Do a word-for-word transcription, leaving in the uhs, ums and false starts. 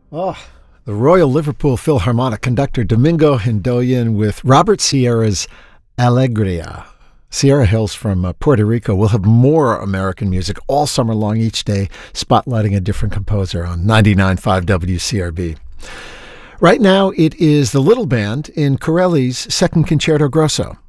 Oh, the Royal Liverpool Philharmonic conductor Domingo Hindoyan with Robert Sierra's Alegria. Sierra hails from uh, Puerto Rico. We'll have more American music all summer long each day, spotlighting a different composer on ninety-nine point five W C R B. Right now, it is the Little Band in Corelli's Second Concerto Grosso.